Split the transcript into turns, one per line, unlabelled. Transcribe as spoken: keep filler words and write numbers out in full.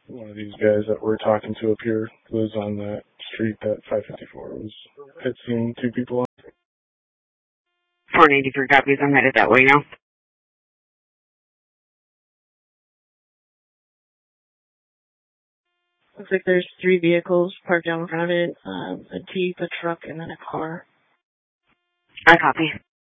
one of these guys that we're talking to up here lives on that street that five fifty-four was had seen two people on.
four ninety-three copies. I'm headed that way now.
Looks like there's three vehicles parked down in front of it, um, a Jeep, a truck, and then a car.
I copy.